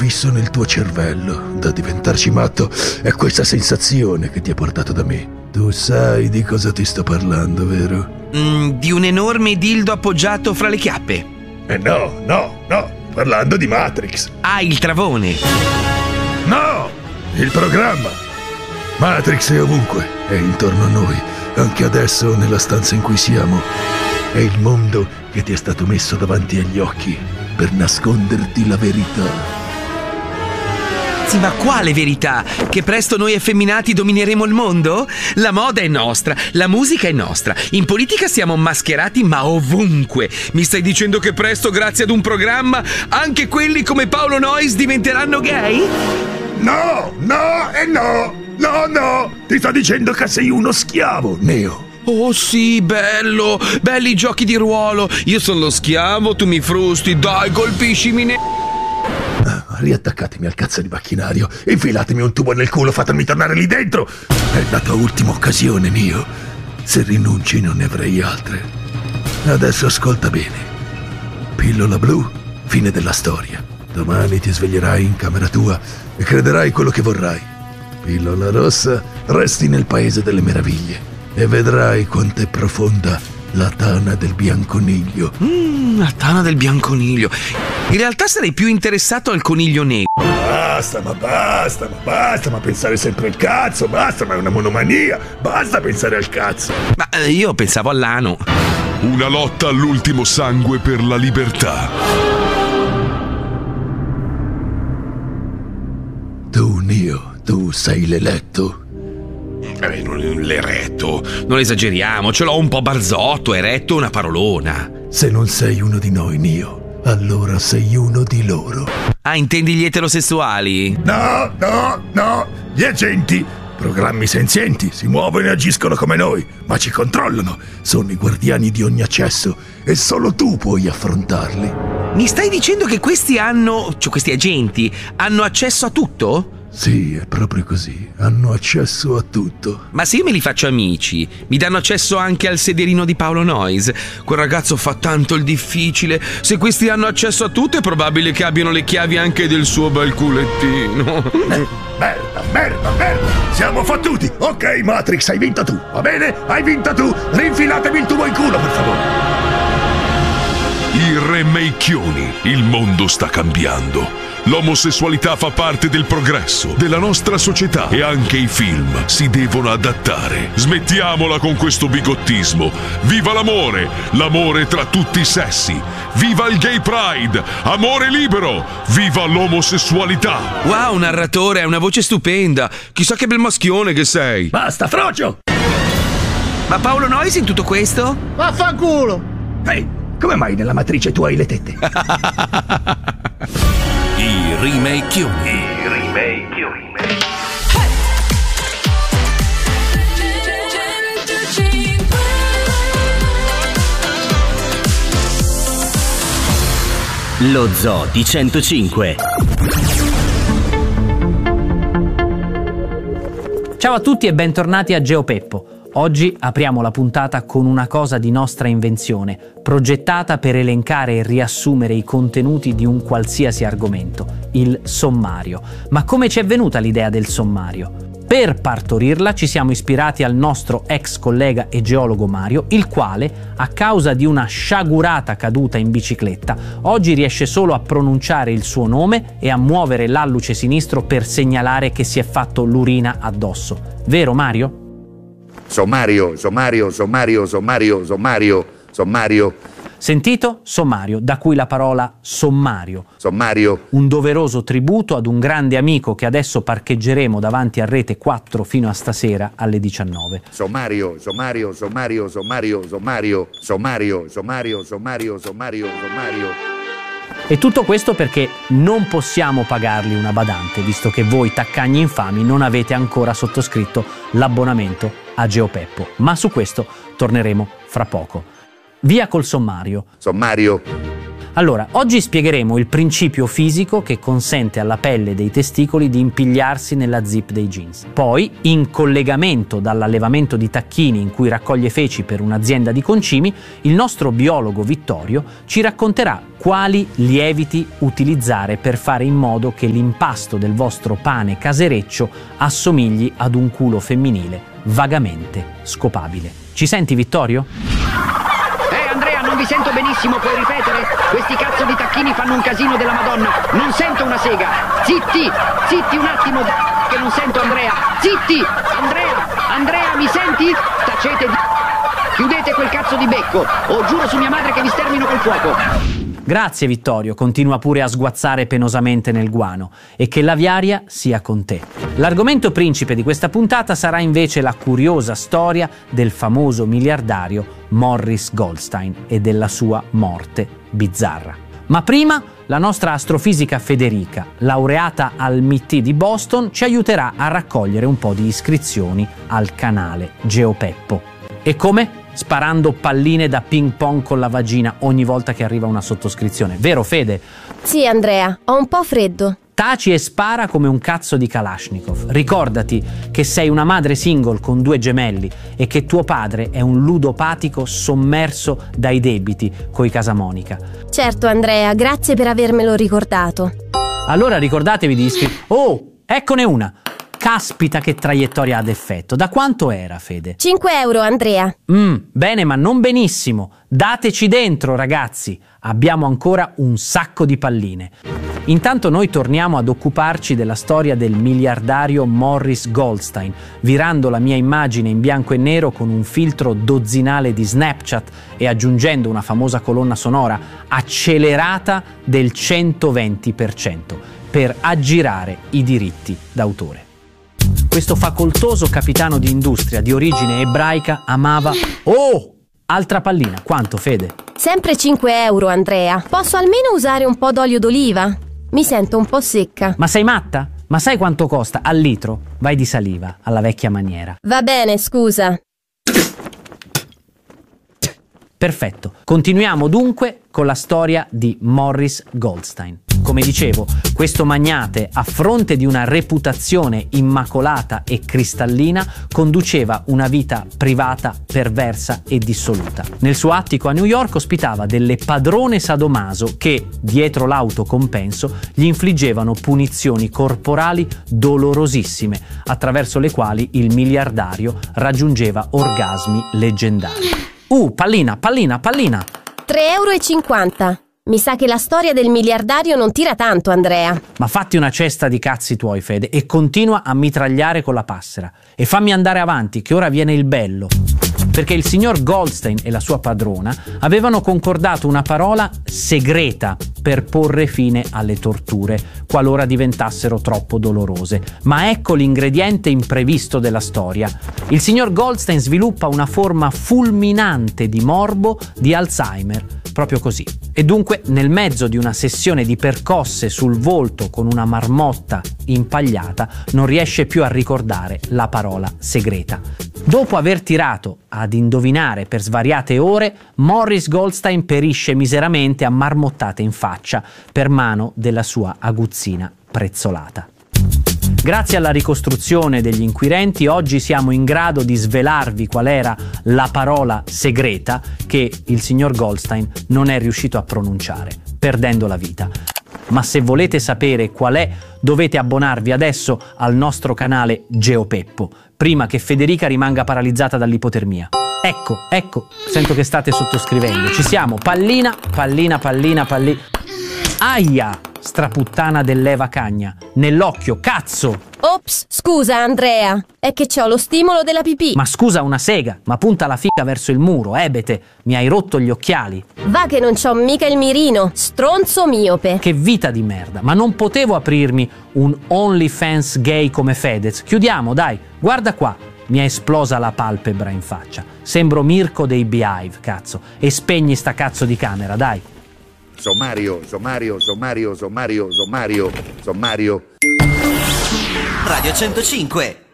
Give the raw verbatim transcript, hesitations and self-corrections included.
fisso nel tuo cervello, da diventarci matto. È questa sensazione che ti ha portato da me. Tu sai di cosa ti sto parlando, vero? Mm, di un enorme dildo appoggiato fra le chiappe. Eh no, no, no, parlando di Matrix. Ah, il travone. No, il programma. Matrix è ovunque, è intorno a noi, anche adesso nella stanza in cui siamo. È il mondo che ti è stato messo davanti agli occhi per nasconderti la verità. Sì, ma quale verità? Che presto noi effeminati domineremo il mondo? La moda è nostra, la musica è nostra, in politica siamo mascherati ma ovunque. Mi stai dicendo che presto, grazie ad un programma, anche quelli come Paolo Noyes diventeranno gay? No, no e no, no, no, ti sto dicendo che sei uno schiavo, Neo. Oh sì, bello, belli giochi di ruolo. Io sono lo schiavo, tu mi frusti, dai, colpiscimi ne... Ah, riattaccatemi al cazzo di macchinario, infilatemi un tubo nel culo, fatemi tornare lì dentro. È la tua ultima occasione, Neo. Se rinunci non ne avrei altre. Adesso ascolta bene. Pillola blu, fine della storia. Domani ti sveglierai in camera tua e crederai quello che vorrai. Pillola rossa, resti nel paese delle meraviglie e vedrai quanto è profonda la tana del bianconiglio. Mmm, la tana del bianconiglio. In realtà sarei più interessato al coniglio nero. Basta, ma basta, ma basta, ma pensare sempre al cazzo, basta, ma è una monomania. Basta pensare al cazzo. Ma eh, io pensavo all'ano. Una lotta all'ultimo sangue per la libertà. Tu, Neo, tu sei l'eletto. Eh, non l'eretto, non esageriamo, ce l'ho un po' barzotto, eretto è una parolona. Se non sei uno di noi, Neo, allora sei uno di loro. Ah, intendi gli eterosessuali? No, no, no, gli agenti, programmi senzienti, si muovono e agiscono come noi, ma ci controllano, sono i guardiani di ogni accesso e solo tu puoi affrontarli. Mi stai dicendo che questi hanno, cioè questi agenti, hanno accesso a tutto? Sì, è proprio così. Hanno accesso a tutto. Ma se io me li faccio amici, mi danno accesso anche al sederino di Paolo Noyes. Quel ragazzo fa tanto il difficile. Se questi hanno accesso a tutto, è probabile che abbiano le chiavi anche del suo bel culettino. Eh, merda, merda, merda. Siamo fottuti. Ok, Matrix, hai vinto tu. Va bene? Hai vinto tu. Rinfilatemi il tubo in culo, per favore. I remake-ioni. Il mondo sta cambiando. L'omosessualità fa parte del progresso della nostra società e anche i film si devono adattare. Smettiamola con questo bigottismo. Viva l'amore, l'amore tra tutti i sessi. Viva il gay pride, amore libero. Viva l'omosessualità. Wow, narratore, hai una voce stupenda. Chissà che bel maschione che sei. Basta, frocio! Ma Paolo Noyes in tutto questo? Vaffanculo! Ehi, hey, come mai nella matrice tu hai le tette? I remake-ioni. I remake-ioni. Lo Zoo di centocinque. Ciao a tutti e bentornati a GeoPeppo. Oggi apriamo la puntata con una cosa di nostra invenzione, progettata per elencare e riassumere i contenuti di un qualsiasi argomento, il sommario. Ma come ci è venuta l'idea del sommario? Per partorirla ci siamo ispirati al nostro ex collega e geologo Mario, il quale, a causa di una sciagurata caduta in bicicletta, oggi riesce solo a pronunciare il suo nome e a muovere l'alluce sinistro per segnalare che si è fatto l'urina addosso. Vero Mario? Sommario, sommario, sommario, sommario, sommario, sommario. Sentito? Sommario, da cui la parola sommario. Sommario. Un doveroso tributo ad un grande amico che adesso parcheggeremo davanti a Rete quattro fino a stasera alle diciannove. Sommario, sommario, sommario, sommario, sommario, sommario, sommario, sommario, sommario, sommario. E tutto questo perché non possiamo pagargli una badante, visto che voi taccagni infami non avete ancora sottoscritto l'abbonamento a GeoPeppo. Ma su questo torneremo fra poco. Via col sommario. Sommario. Allora, oggi spiegheremo il principio fisico che consente alla pelle dei testicoli di impigliarsi nella zip dei jeans. Poi, in collegamento dall'allevamento di tacchini in cui raccoglie feci per un'azienda di concimi, il nostro biologo Vittorio ci racconterà quali lieviti utilizzare per fare in modo che l'impasto del vostro pane casereccio assomigli ad un culo femminile vagamente scopabile. Ci senti, Vittorio? Non vi sento benissimo, puoi ripetere? Questi cazzo di tacchini fanno un casino della Madonna. Non sento una sega. Zitti, zitti un attimo, che non sento Andrea. Zitti, Andrea, Andrea, mi senti? Tacete di... Chiudete quel cazzo di becco, o giuro su mia madre che vi stermino col fuoco. Grazie Vittorio, continua pure a sguazzare penosamente nel guano, e che l'aviaria sia con te. L'argomento principe di questa puntata sarà invece la curiosa storia del famoso miliardario Morris Goldstein e della sua morte bizzarra. Ma prima la nostra astrofisica Federica, laureata al M I T di Boston, ci aiuterà a raccogliere un po' di iscrizioni al canale GeoPeppo. E come? Sparando palline da ping pong con la vagina ogni volta che arriva una sottoscrizione. Vero, Fede? Sì, Andrea, ho un po' freddo. Taci e spara come un cazzo di Kalashnikov. Ricordati che sei una madre single con due gemelli e che tuo padre è un ludopatico sommerso dai debiti coi Casamonica. Certo, Andrea, grazie per avermelo ricordato. Allora ricordatevi di iscrivervi. Oh, eccone una! Caspita che traiettoria ad effetto. Da quanto era, Fede? cinque euro, Andrea. Mm, bene, ma non benissimo. Dateci dentro, ragazzi. Abbiamo ancora un sacco di palline. Intanto noi torniamo ad occuparci della storia del miliardario Morris Goldstein, virando la mia immagine in bianco e nero con un filtro dozzinale di Snapchat e aggiungendo una famosa colonna sonora accelerata del centoventi per cento per aggirare i diritti d'autore. Questo facoltoso capitano di industria di origine ebraica amava... Oh! Altra pallina. Quanto, Fede? Sempre cinque euro, Andrea. Posso almeno usare un po' d'olio d'oliva? Mi sento un po' secca. Ma sei matta? Ma sai quanto costa? Al litro? Vai di saliva, alla vecchia maniera. Va bene, scusa. Perfetto. Continuiamo dunque con la storia di Morris Goldstein. Come dicevo, questo magnate, a fronte di una reputazione immacolata e cristallina, conduceva una vita privata perversa e dissoluta. Nel suo attico a New York ospitava delle padrone sadomaso che, dietro l'auto compenso, gli infliggevano punizioni corporali dolorosissime, attraverso le quali il miliardario raggiungeva orgasmi leggendari. Uh, pallina, pallina, pallina! tre euro e cinquanta. Mi sa che la storia del miliardario non tira tanto, Andrea. Ma fatti una cesta di cazzi tuoi, Fede, e continua a mitragliare con la passera. E fammi andare avanti, che ora viene il bello. Perché il signor Goldstein e la sua padrona avevano concordato una parola segreta per porre fine alle torture, qualora diventassero troppo dolorose. Ma ecco l'ingrediente imprevisto della storia. Il signor Goldstein sviluppa una forma fulminante di morbo di Alzheimer, proprio così. E dunque, nel mezzo di una sessione di percosse sul volto con una marmotta impagliata, non riesce più a ricordare la parola segreta. Dopo aver tirato ad indovinare per svariate ore, Morris Goldstein perisce miseramente a marmottate in faccia per mano della sua aguzzina prezzolata. Grazie alla ricostruzione degli inquirenti, oggi siamo in grado di svelarvi qual era la parola segreta che il signor Goldstein non è riuscito a pronunciare, perdendo la vita. Ma se volete sapere qual è, dovete abbonarvi adesso al nostro canale GeoPeppo, prima che Federica rimanga paralizzata dall'ipotermia. Ecco, ecco, sento che state sottoscrivendo. Ci siamo, pallina, pallina, pallina, pallina. Aia! Straputtana dell'Eva Cagna. Nell'occhio, cazzo! Ops, scusa Andrea, è che c'ho lo stimolo della pipì. Ma scusa una sega, ma punta la figa verso il muro, ebete, mi hai rotto gli occhiali. Va che non c'ho mica il mirino, stronzo miope. Che vita di merda, ma non potevo aprirmi un OnlyFans gay come Fedez. Chiudiamo, dai, guarda qua. Mi è esplosa la palpebra in faccia. Sembro Mirko dei Beehive, cazzo. E spegni sta cazzo di camera, dai. Sommario, sommario, sommario, sommario, sommario, sommario. Radio centocinque